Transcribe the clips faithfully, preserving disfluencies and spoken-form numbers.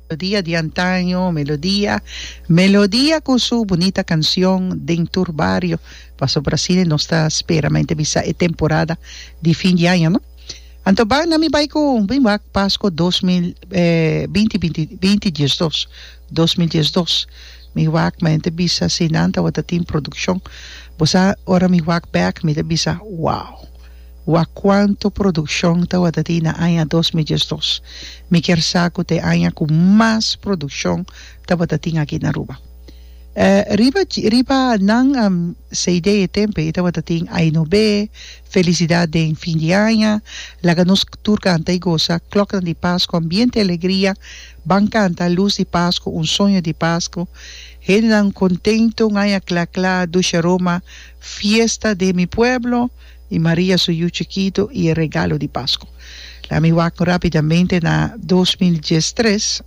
Melodía de antaño, melodía, melodía con su bonita canción dentro del barrio. Pasó Brasil nos está esperamente visa e temporada de fin de año, ¿no? Anto ba na mi bay ko bim wak Pasko dos mil veinte veintidós dos mil dieciocho mi wak mente bisa sinanta wata team production bosa ora mi wak back mi bisa wow wa quanto production ta wata tina año dos mil dieciocho mi quer saco te año com mais production ta wata tinga aqui na Aruba. Uh, riba riba nang um, sa ideia tempo ita wata ting ay no be felicidade em fim de ano laga nos tour canta e goza cloca de Páscoa ambiente alegria ban canta luz de Páscoa um sonho de Páscoa henan contento ngaya cla cla dulce aroma fiesta de mi pueblo e Maria suyu chiquito e el regalo de Páscoa. La mi wak rapidamente na dos mil diecitrés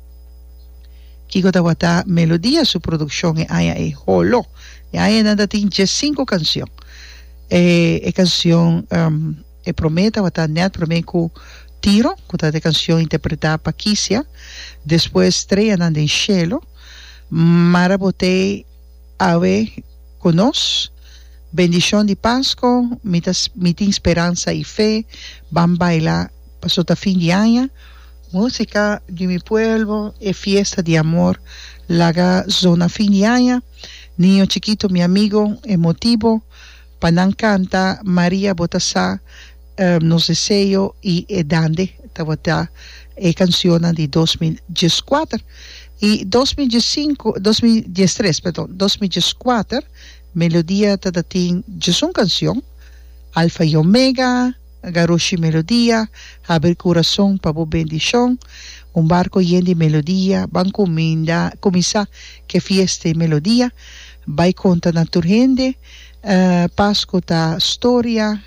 Kiko tawata melodia su production e aya e holo e aya nada tin cinco canción e, e canción um, e prometa wata net promeco tiro kuta de canción interpretada pa Kisia después treia nanda en cielo marabote ave conos bendición de Pasco mitas mitin esperanza y fe van bailar pasota fin de año música de mi pueblo e fiesta de amor laga zona fin de año niño chiquito mi amigo emotivo panan canta María Botasa um, nos deseo y edande tawata e canción de dos mil diecicuatro y dos mil diecinueve dos mil diecitrés perdón dos mil diecicuatro melodia tadating Jesús canción Alfa y Omega Garoshi Melodia, Abrir Corazón, Pabo Bendición, un barco lleno de melodía, van comienza que fiesta y melodía, vai conta naturgente, uh, Pasco ta historia,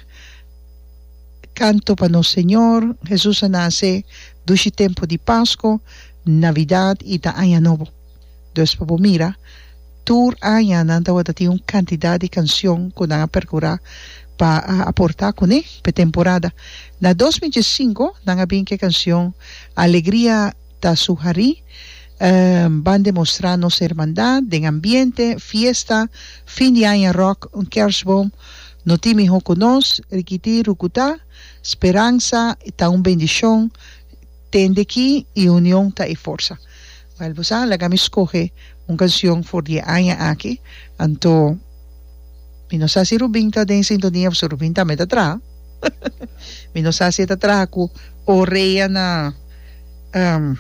canto para no Señor, Jesús nace, dushi tempo de Pasco, Navidad y ta año nuevo. Entonces, pabo mira, tour año nanda wadati un cantidad de canción con a percurar para aportar con él per temporada. Na dos mil veinticinco, nanga bien que canción Alegría ta Suhari um, van demostrarnos hermandad, de ambiente, fiesta, fin de año rock, un kerstboom, no timi hokonos, rikiti rukuta, esperanza, ta un bendición, tende aquí y unión ta y fuerza. Well, pues ah, la gami escoge una canción for die año aquí, anto mi no sa si Rubin ta den sintonia so Rubin ta meta tra. Mi no sa si ta tra ko oreya na um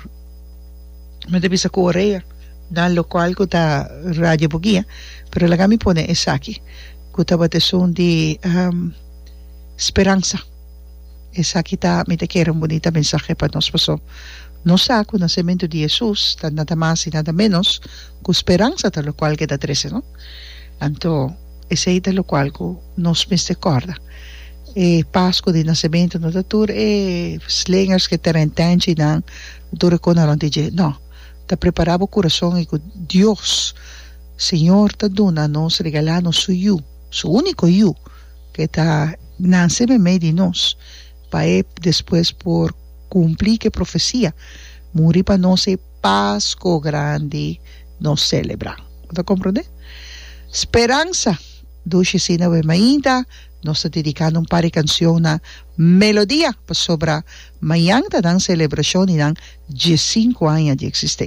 me devi sa ko oreya na local ko ta radio bugia, pero la gami pone esaki ko ta bate son di um, esperanza. Esaki ta me te quiero un bonita mensaje para nos pasó. No sa ko nacimiento de Jesús, ta nada más y nada menos ko esperanza ta lo cual que ta trece, no? Anto ese è lo qual nos mi ricorda e Pasco di nascimento no datur e slingers che terrentanci nan dure con non dice no ta preparavo corazón e Dios Señor ta dona nos regalano su you su único you que ta nace me di nos pa e después por cumplir que profecía muri pa nos e Pasco grande nos celebra ¿te comprende? Speranza Doce sina we mainda, nos dedicando un par de canción na melodia para sobra mayang ta dan celebración y dan diecinueve años de existencia.